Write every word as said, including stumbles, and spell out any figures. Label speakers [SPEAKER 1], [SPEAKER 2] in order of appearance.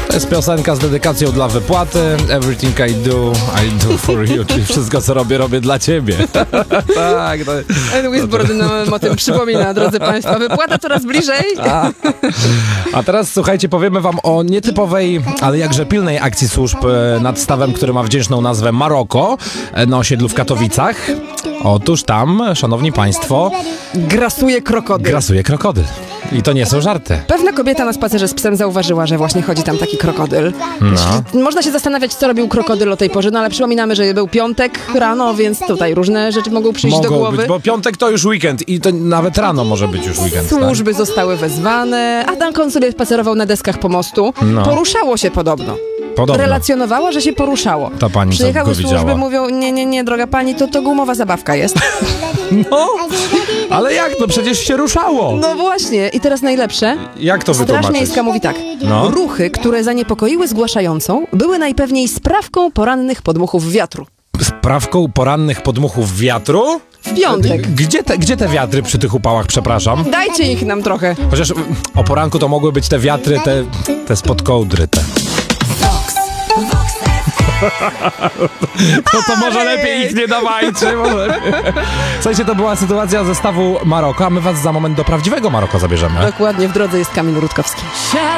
[SPEAKER 1] To jest piosenka z dedykacją dla wypłaty. Everything I do, I do for you. Czyli wszystko, co robię, robię dla ciebie. Tak. To,
[SPEAKER 2] Edwin Whitbord nam o tym przypomina, drodzy Państwo. Wypłata coraz bliżej.
[SPEAKER 1] A, a teraz, słuchajcie, powiemy wam o nietypowej, ale jakże pilnej akcji służb nad stawem, który ma wdzięczną nazwę Maroko na osiedlu w Katowicach. Otóż tam, szanowni państwo,
[SPEAKER 2] grasuje krokodyl.
[SPEAKER 1] grasuje krokodyl. I to nie są żarty.
[SPEAKER 2] Pewna kobieta na spacerze z psem zauważyła, że właśnie chodzi tam taki krokodyl.
[SPEAKER 1] No.
[SPEAKER 2] Można się zastanawiać, co robił krokodyl o tej porze, no ale przypominamy, że był piątek rano, więc tutaj różne rzeczy mogą przyjść
[SPEAKER 1] Mogą
[SPEAKER 2] do głowy.
[SPEAKER 1] być, bo piątek to już weekend i to nawet rano może być już weekend.
[SPEAKER 2] Służby zostały wezwane, a Duncan sobie spacerował na deskach pomostu.
[SPEAKER 1] No.
[SPEAKER 2] Poruszało się podobno.
[SPEAKER 1] Podobno.
[SPEAKER 2] Relacjonowała, że się poruszało.
[SPEAKER 1] Ta pani, co
[SPEAKER 2] Przyjechały
[SPEAKER 1] go
[SPEAKER 2] służby,
[SPEAKER 1] widziała.
[SPEAKER 2] mówią, nie, nie, nie, droga pani, to, to gumowa zabawka jest.
[SPEAKER 1] No, ale jak? No przecież się ruszało.
[SPEAKER 2] No właśnie. I teraz najlepsze.
[SPEAKER 1] Jak to
[SPEAKER 2] Straż
[SPEAKER 1] wytłumaczyć?
[SPEAKER 2] Miejska mówi tak.
[SPEAKER 1] No.
[SPEAKER 2] Ruchy, które zaniepokoiły zgłaszającą, były najpewniej sprawką porannych podmuchów wiatru.
[SPEAKER 1] Sprawką porannych podmuchów wiatru?
[SPEAKER 2] W piątek.
[SPEAKER 1] Gdzie te, gdzie te wiatry przy tych upałach, przepraszam?
[SPEAKER 2] Dajcie ich nam trochę.
[SPEAKER 1] Chociaż o poranku to mogły być te wiatry, te, te spod kołdry, te. No to może lepiej ich nie dawajcie. Może lepiej. Słuchajcie, to była sytuacja zestawu Maroko, a my was za moment do prawdziwego Maroko zabierzemy.
[SPEAKER 2] Dokładnie, w drodze jest Kamil Rutkowski.